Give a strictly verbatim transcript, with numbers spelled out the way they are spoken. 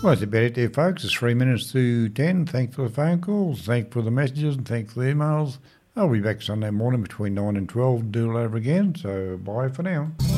Well, that's about it there, folks. It's three minutes to ten. Thanks for the phone calls. Thanks for the messages and thanks for the emails. I'll be back Sunday morning between nine and twelve to do it over again. So bye for now.